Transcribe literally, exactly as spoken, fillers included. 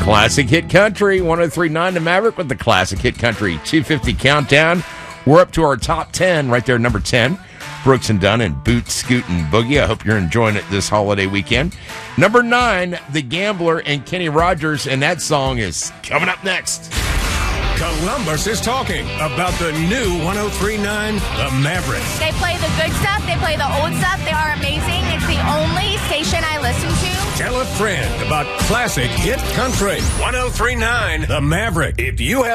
Classic Hit Country, one oh three point nine The Maverick with the Classic Hit Country two fifty Countdown. We're up to our top ten right there, number ten. Brooks and Dunn and Boot, Scoot, and Boogie. I hope you're enjoying it this holiday weekend. Number nine, The Gambler and Kenny Rogers, and that song is coming up next. Columbus is talking about the new one oh three point nine The Maverick. They play the good stuff. They play the old stuff. They are amazing. It's the only station I listen to. Tell a friend about classic hit country. one oh three point nine The Maverick. If you have